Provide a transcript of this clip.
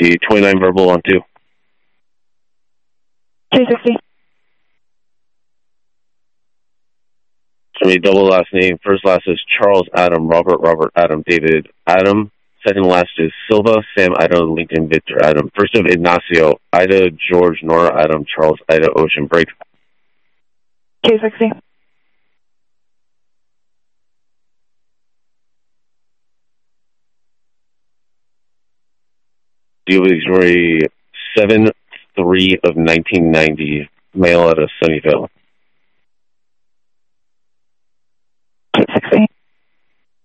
T 29 verbal on 2. K60. Jimmy, double last name. First last is Charles Adam, Robert Adam, David Adam. Second last is Silva, Sam Ida, Lincoln Victor Adam. First of Ignacio, Ida, George, Nora Adam, Charles Ida, Ocean Break. K60. DOB 7/3 of 1990, male out of Sunnyvale.